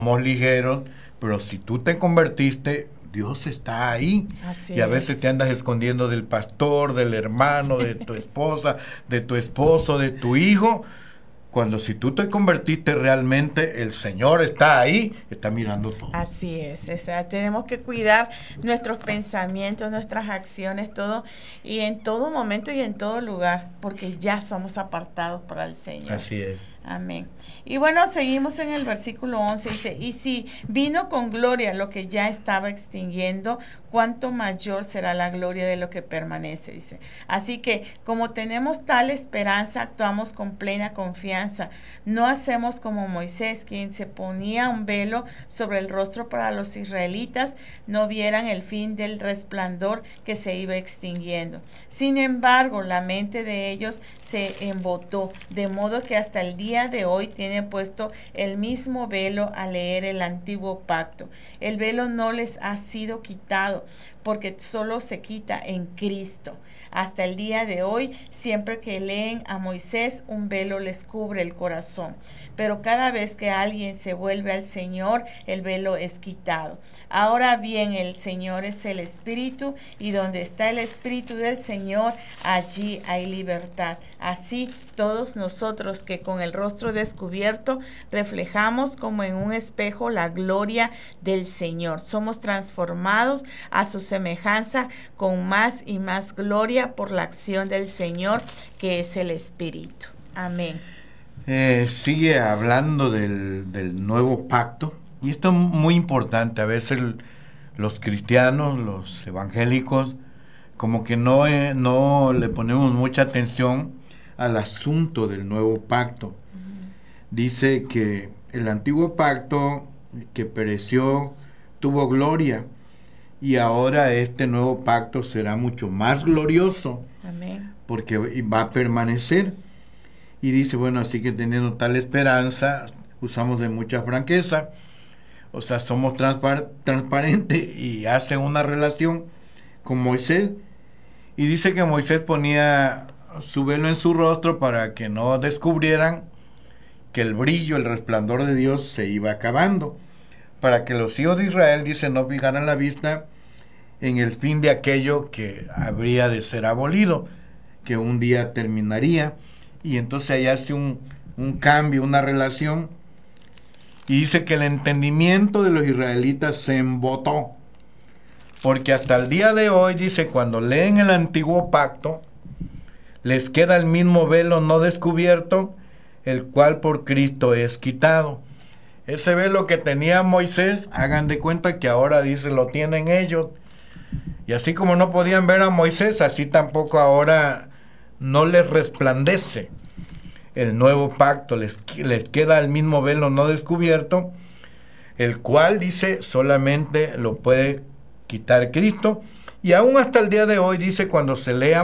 somos ligeros, pero si tú te convertiste, Dios está ahí. Así Y a veces te es. andas escondiendo del pastor, del hermano, de tu esposa, de tu esposo, de tu hijo. Cuando si tú te convertiste realmente, el Señor está ahí, está mirando todo. Así es, o sea, tenemos que cuidar nuestros pensamientos, nuestras acciones, todo, y en todo momento y en todo lugar, porque ya somos apartados para el Señor. Así es. Amén. Y bueno, seguimos en el versículo 11, dice, y si vino con gloria lo que ya estaba extinguiendo, cuánto mayor será la gloria de lo que permanece, dice. Así que como tenemos tal esperanza, actuamos con plena confianza. No hacemos como Moisés, quien se ponía un velo sobre el rostro para los israelitas, no vieran el fin del resplandor que se iba extinguiendo. Sin embargo, la mente de ellos se embotó, de modo que hasta el día de hoy tiene puesto el mismo velo al leer el antiguo pacto. El velo no les ha sido quitado, porque solo se quita en Cristo. Hasta el día de hoy, siempre que leen a Moisés, un velo les cubre el corazón. Pero cada vez que alguien se vuelve al Señor, el velo es quitado. Ahora bien, el Señor es el Espíritu, y donde está el Espíritu del Señor, allí hay libertad. Así, todos nosotros que con el rostro descubierto reflejamos como en un espejo la gloria del Señor, somos transformados a su semejanza con más y más gloria por la acción del Señor, que es el Espíritu. Amén. Sigue hablando del nuevo pacto, y esto es muy importante. A veces los cristianos, los evangélicos, como que no le ponemos mucha atención al asunto del nuevo pacto. Dice que el antiguo pacto que pereció tuvo gloria, y ahora este nuevo pacto será mucho más glorioso Amén. porque va a permanecer. Y dice, bueno, así que teniendo tal esperanza, usamos de mucha franqueza, o sea, somos transparentes, y hace una relación con Moisés. Y dice que Moisés ponía su velo en su rostro para que no descubrieran que el brillo, el resplandor de Dios se iba acabando, para que los hijos de Israel, dice, no fijaran la vista en el fin de aquello que habría de ser abolido, que un día terminaría. Y entonces ahí hace un cambio, una relación, y dice que el entendimiento de los israelitas se embotó, porque hasta el día de hoy, dice, cuando leen el antiguo pacto, les queda el mismo velo no descubierto, el cual por Cristo es quitado. Ese velo que tenía Moisés, hagan de cuenta que ahora, dice, lo tienen ellos. Y así como no podían ver a Moisés, así tampoco ahora no les resplandece el nuevo pacto. Les queda el mismo velo no descubierto, el cual, dice, solamente lo puede quitar Cristo. Y aún hasta el día de hoy, dice, cuando se lea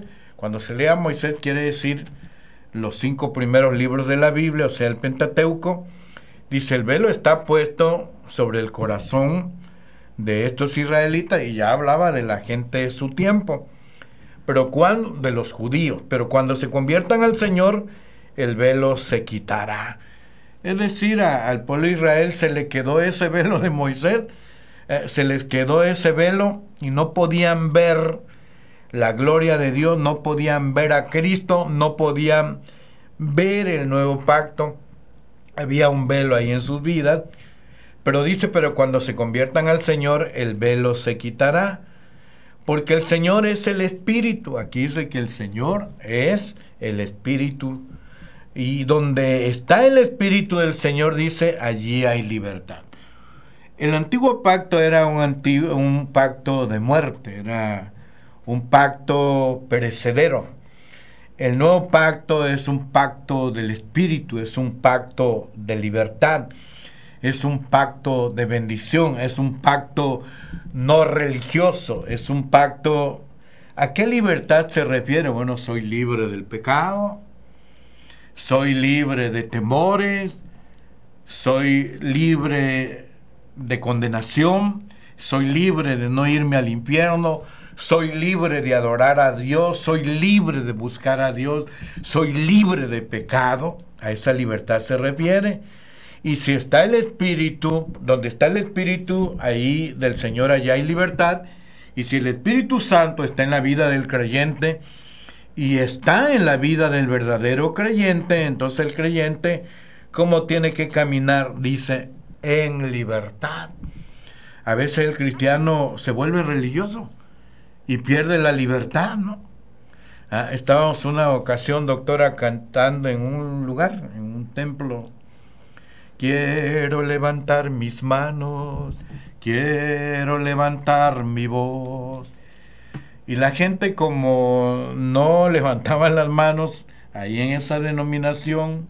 Moisés quiere decir los 5 primeros libros de la Biblia, o sea, el Pentateuco. Dice, el velo está puesto sobre el corazón de estos israelitas, y ya hablaba de la gente de su tiempo, pero de los judíos, pero cuando se conviertan al Señor, el velo se quitará. Es decir, al pueblo de Israel se le quedó ese velo de Moisés, se les quedó ese velo, y no podían ver la gloria de Dios, no podían ver a Cristo, no podían ver el nuevo pacto. Había un velo ahí en sus vidas. Pero dice, pero cuando se conviertan al Señor, el velo se quitará, porque el Señor es el Espíritu. Aquí dice que el Señor es el Espíritu, y donde está el Espíritu del Señor, dice, allí hay libertad. El antiguo pacto era un pacto de muerte, era un pacto perecedero. El nuevo pacto es un pacto del Espíritu, es un pacto de libertad, es un pacto de bendición, es un pacto no religioso, es un pacto... ¿A qué libertad se refiere? Bueno, soy libre del pecado, soy libre de temores, soy libre de condenación, soy libre de no irme al infierno, soy libre de adorar a Dios, soy libre de buscar a Dios, soy libre de pecado. A esa libertad se refiere. Y si está el Espíritu, donde está el Espíritu, ahí del Señor, allá hay libertad. Y si el Espíritu Santo está en la vida del creyente y está en la vida del verdadero creyente, entonces el creyente, ¿cómo tiene que caminar? Dice, en libertad. A veces el cristiano se vuelve religioso y pierde la libertad, ¿no? Estábamos una ocasión, doctora, cantando en un lugar, en un templo. Quiero levantar mis manos, quiero levantar mi voz. Y la gente, como no levantaban las manos ahí en esa denominación,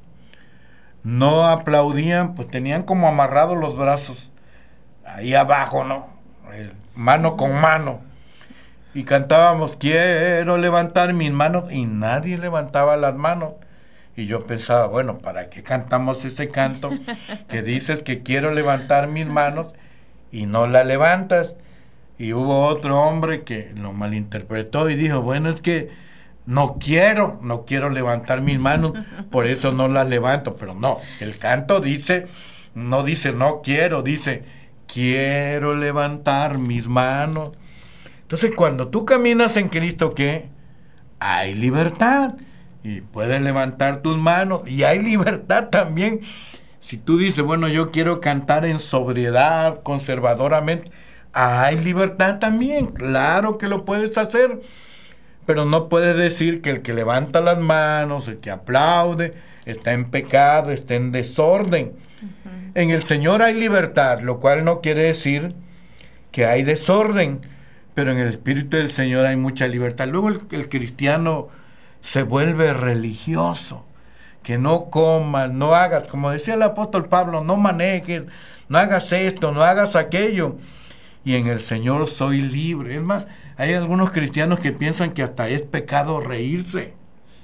no aplaudían, pues tenían como amarrados los brazos ahí abajo, ¿no? Mano con mano. Y cantábamos, quiero levantar mis manos, y nadie levantaba las manos. Y yo pensaba, bueno, ¿para qué cantamos ese canto que dices que quiero levantar mis manos y no la levantas? Y hubo otro hombre que lo malinterpretó y dijo, bueno, es que no quiero levantar mis manos, por eso no las levanto. Pero no, el canto dice, no dice no quiero, dice quiero levantar mis manos. Entonces, cuando tú caminas en Cristo, ¿qué? Hay libertad. Y puedes levantar tus manos. Y hay libertad también. Si tú dices, bueno, yo quiero cantar en sobriedad, conservadoramente, hay libertad también. Claro que lo puedes hacer. Pero no puedes decir que el que levanta las manos, el que aplaude, está en pecado, está en desorden. En el Señor hay libertad, lo cual no quiere decir que hay desorden. Pero en el Espíritu del Señor hay mucha libertad. Luego el cristiano se vuelve religioso, que no comas, no hagas, como decía el apóstol Pablo, no manejes, no hagas esto, no hagas aquello. Y en el Señor soy libre. Es más, hay algunos cristianos que piensan que hasta es pecado reírse.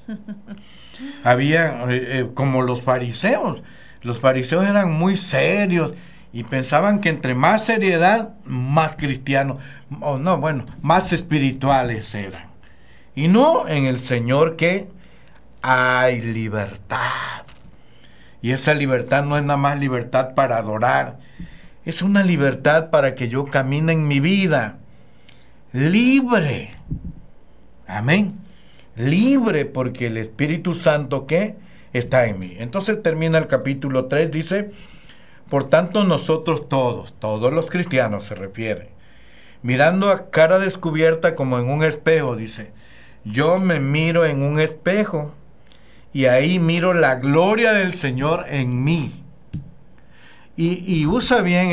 Había como los fariseos. Los fariseos eran muy serios y pensaban que entre más seriedad, más cristianos, o no, bueno, más espirituales eran. Y no, en el Señor que hay libertad. Y esa libertad no es nada más libertad para adorar, es una libertad para que yo camine en mi vida libre. Amén. Libre porque el Espíritu Santo que está en mí. Entonces termina el capítulo 3, dice, por tanto nosotros todos los cristianos se refiere, mirando a cara descubierta como en un espejo, dice, yo me miro en un espejo y ahí miro la gloria del Señor en mí. Y usa bien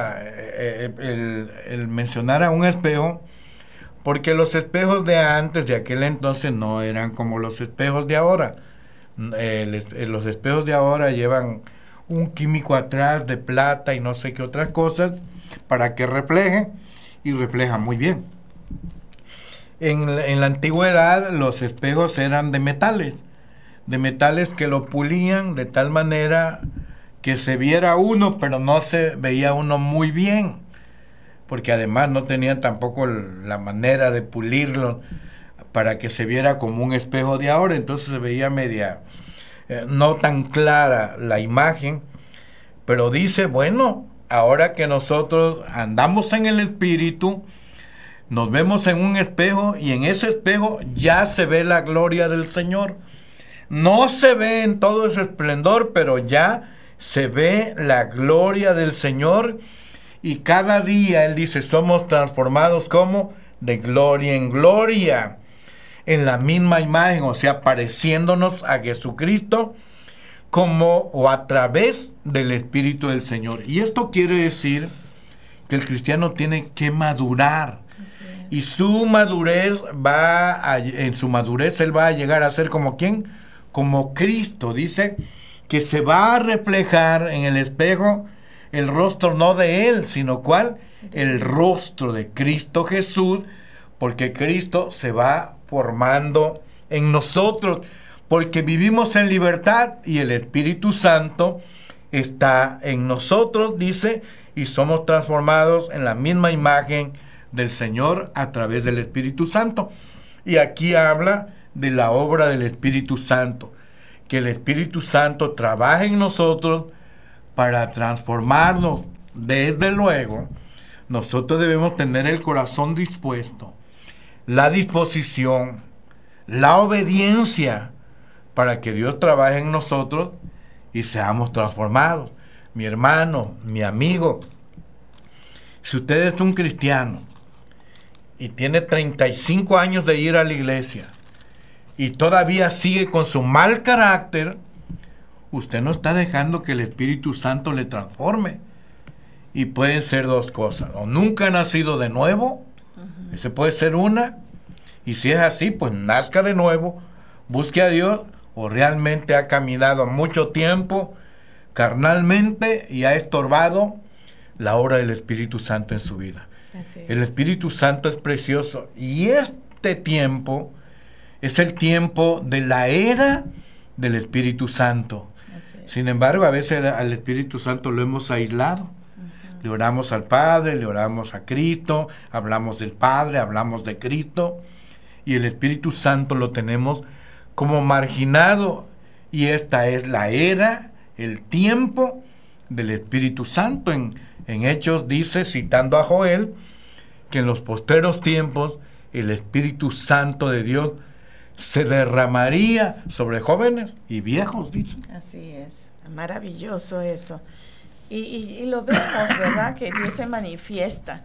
el mencionar a un espejo, porque los espejos de antes, de aquel entonces, no eran como los espejos de ahora. Los espejos de ahora llevan un químico atrás de plata y no sé qué otras cosas para que refleje, y refleja muy bien. En la antigüedad los espejos eran de metales que lo pulían de tal manera que se viera uno, pero no se veía uno muy bien, porque además no tenían tampoco la manera de pulirlo para que se viera como un espejo de ahora, entonces se veía media, no tan clara la imagen. Pero dice, bueno, ahora que nosotros andamos en el Espíritu, nos vemos en un espejo y en ese espejo ya se ve la gloria del Señor. No se ve en todo ese esplendor, pero ya se ve la gloria del Señor. Y cada día, Él dice, somos transformados como de gloria en gloria, en la misma imagen, o sea, pareciéndonos a Jesucristo como o a través del Espíritu del Señor. Y esto quiere decir que el cristiano tiene que madurar. Y su madurez en su madurez él va a llegar a ser como ¿quién? Como Cristo. Dice que se va a reflejar en el espejo el rostro no de él, sino ¿cuál? El rostro de Cristo Jesús, porque Cristo se va formando en nosotros, porque vivimos en libertad y el Espíritu Santo está en nosotros, dice, y somos transformados en la misma imagen del Señor a través del Espíritu Santo. Y aquí habla de la obra del Espíritu Santo, que el Espíritu Santo trabaja en nosotros para transformarnos, desde luego, nosotros debemos tener el corazón dispuesto, la disposición, la obediencia, para que Dios trabaje en nosotros y seamos transformados. Mi hermano, mi amigo, si usted es un cristiano y tiene 35 años de ir a la iglesia y todavía sigue con su mal carácter, usted no está dejando que el Espíritu Santo le transforme. Y pueden ser dos cosas: o nunca ha nacido de nuevo, ese puede ser una, y si es así, pues nazca de nuevo, busque a Dios, o realmente ha caminado mucho tiempo carnalmente y ha estorbado la obra del Espíritu Santo en su vida. El Espíritu Santo es precioso, y este tiempo es el tiempo de la era del Espíritu Santo. Sin embargo, a veces al Espíritu Santo lo hemos aislado. Le oramos al Padre, le oramos a Cristo, hablamos del Padre, hablamos de Cristo, y el Espíritu Santo lo tenemos como marginado, y esta es la era, el tiempo del Espíritu Santo. En Hechos dice, citando a Joel, que en los postreros tiempos el Espíritu Santo de Dios se derramaría sobre jóvenes y viejos, dice. Así es, maravilloso eso. Y lo vemos, ¿verdad? Que Dios se manifiesta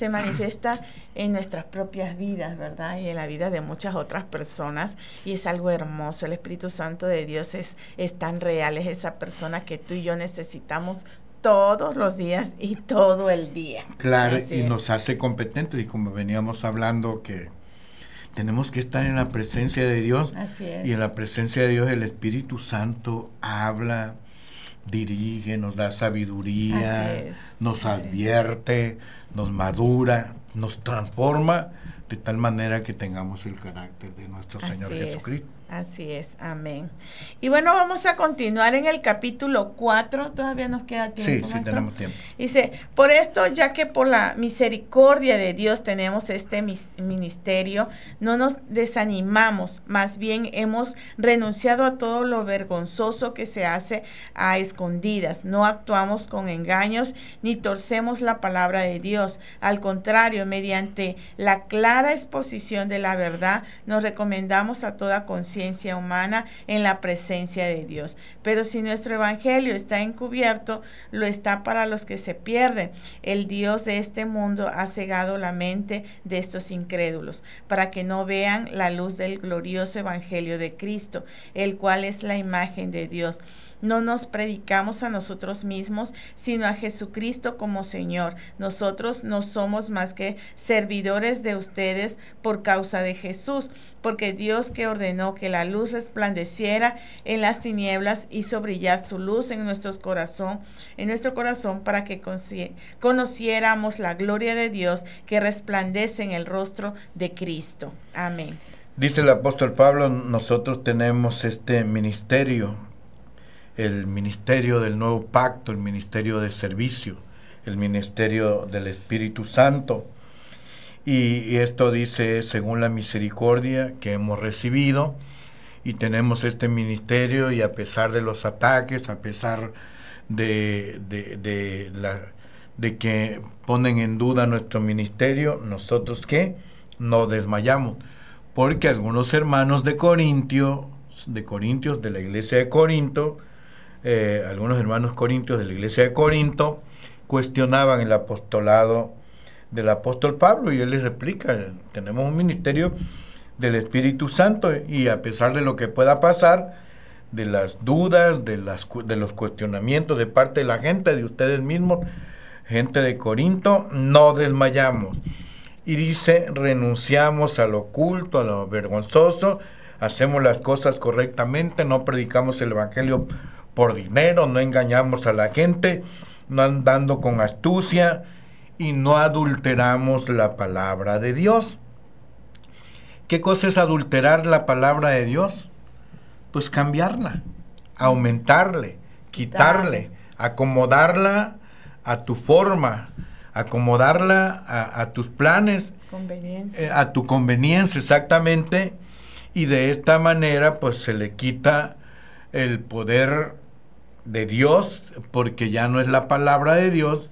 en nuestras propias vidas, ¿verdad? Y en la vida de muchas otras personas, y es algo hermoso. El Espíritu Santo de Dios es tan real, es esa persona que tú y yo necesitamos todos los días y todo el día. Claro, y nos hace competentes, y como veníamos hablando, que tenemos que estar en la presencia de Dios. Así es. Y en la presencia de Dios el Espíritu Santo habla, dirige, nos da sabiduría, nos advierte, nos madura, nos transforma, de tal manera que tengamos el carácter de nuestro Señor Jesucristo. Así es, amén. Y bueno, vamos a continuar en el capítulo 4, todavía nos queda tiempo. Sí, tenemos tiempo. Dice, por esto, ya que por la misericordia de Dios tenemos este ministerio, no nos desanimamos, más bien hemos renunciado a todo lo vergonzoso que se hace a escondidas, no actuamos con engaños ni torcemos la palabra de Dios, al contrario, mediante la clara exposición de la verdad, nos recomendamos a toda conciencia humana en la presencia de Dios. Pero si nuestro evangelio está encubierto, lo está para los que se pierden. El Dios de este mundo ha cegado la mente de estos incrédulos, para que no vean la luz del glorioso evangelio de Cristo, el cual es la imagen de Dios. No nos predicamos a nosotros mismos, sino a Jesucristo como Señor. Nosotros no somos más que servidores de ustedes por causa de Jesús, porque Dios, que ordenó que la luz resplandeciera en las tinieblas, hizo brillar su luz en nuestro corazón para que conociéramos la gloria de Dios que resplandece en el rostro de Cristo. Amén. Dice el apóstol Pablo, nosotros tenemos este ministerio, el ministerio del nuevo pacto, el ministerio de servicio, el ministerio del Espíritu Santo. Y esto dice, según la misericordia que hemos recibido, y tenemos este ministerio, y a pesar de los ataques, a pesar de que ponen en duda nuestro ministerio, nosotros ¿qué? No desmayamos, porque algunos hermanos de Corintios, de la iglesia de Corinto, algunos hermanos corintios de la iglesia de Corinto cuestionaban el apostolado del apóstol Pablo, y él les explica, tenemos un ministerio del Espíritu Santo, y a pesar de lo que pueda pasar, de las dudas, de los cuestionamientos de parte de la gente, de ustedes mismos, gente de Corinto, no desmayamos. Y dice, renunciamos a lo oculto, a lo vergonzoso, hacemos las cosas correctamente, no predicamos el evangelio por dinero, no engañamos a la gente, no andando con astucia, y no adulteramos la palabra de Dios. ¿Qué cosa es adulterar la palabra de Dios? Pues cambiarla, aumentarle, quitarle, acomodarla a tu forma, acomodarla a tus planes, a tu conveniencia, exactamente, y de esta manera pues se le quita el poder de Dios, porque ya no es la palabra de Dios,